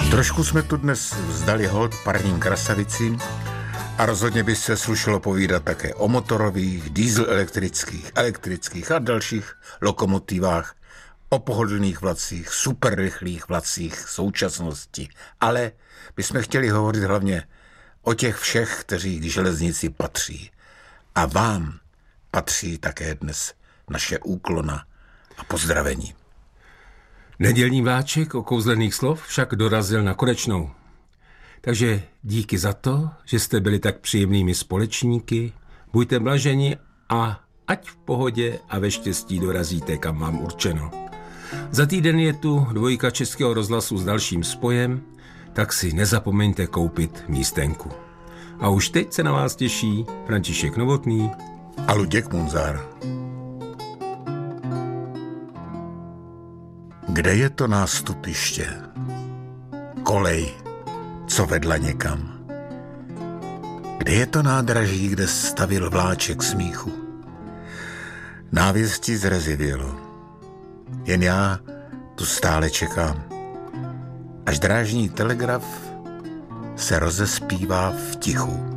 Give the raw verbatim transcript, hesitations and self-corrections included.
Trošku jsme tu dnes vzdali hold parním krasavicím a rozhodně by se slušelo povídat také o motorových, diesel-elektrických, elektrických a dalších lokomotivách, o pohodlných vlacích, superrychlých vlacích současnosti. Ale my jsme chtěli hovořit hlavně o těch všech, kteří k železnici patří. A vám patří také dnes naše úklona a pozdravení. Nedělní vláček okouzlených slov však dorazil na konečnou. Takže díky za to, že jste byli tak příjemnými společníky, buďte blaženi a ať v pohodě a ve štěstí dorazíte, kam vám určeno. Za týden je tu dvojka Českého rozhlasu s dalším spojem, tak si nezapomeňte koupit místenku. A už teď se na vás těší František Novotný a Luděk Munzar. Kde je to nástupiště? Kolej, co vedla někam? Kde je to nádraží, kde stavil vláček smíchu? Návěstí zrezivělo. Jen já tu stále čekám. Až drážní telegraf se rozespívá v tichu.